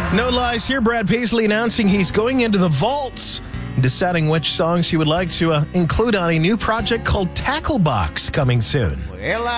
No lies here. Brad Paisley announcing he's going into the vaults, deciding which songs he would like to include on a new project called Tacklebox coming soon. Well,